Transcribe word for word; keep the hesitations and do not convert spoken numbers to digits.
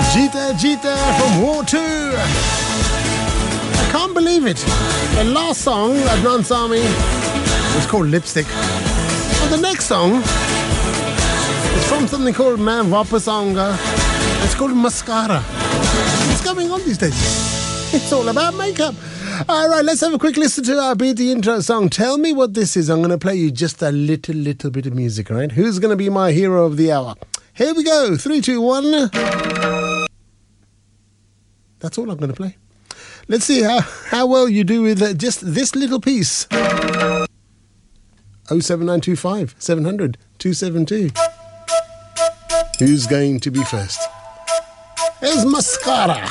Jeeta Jeeta from War two. I can't believe it. The last song, Adnan Sami, was called Lipstick. And the next song is from something called Main Vapas Aunga. It's called Mascara. What's going on these days? It's all about makeup. All right, let's have a quick listen to our Beat the Intro song. Tell me what this is. I'm going to play you just a little, little bit of music, all right? Who's going to be my hero of the hour? Here we go. Three, two, one. That's all I'm going to play. Let's see how, how well you do with uh, just this little piece. oh seven nine two five, seven hundred, two seven two. Who's going to be first? Here's Mascara.